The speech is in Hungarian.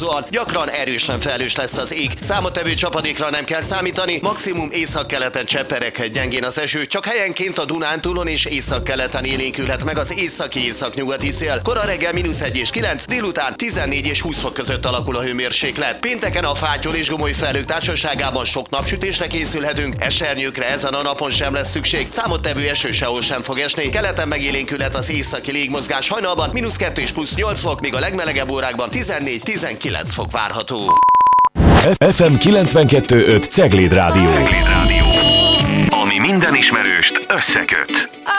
változóan, gyakran erősen felhős lesz az ég. Számottevő csapadékra nem kell számítani, maximum északkeleten csepereghet gyengén az eső, csak helyenként a Dunántúlon és északkeleten élénkülhet meg az északi-északnyugati szél. Kora reggel -1 és 9, délután 14 és 20 fok között alakul a hőmérséklet. Pénteken a fátyol és gomoly felhők társaságában sok napsütésre készülhetünk, esernyőkre ezen a napon sem lesz szükség, számottevő eső sehol sem fog esni. Keleten megélénkülhet az északi légmozgás, hajnalban -2 és +8 fok, míg a legmelegebb órákban 14-19 fok várható. FM 92.5 Cegléd Rádió. Ami minden ismerőst összeköt.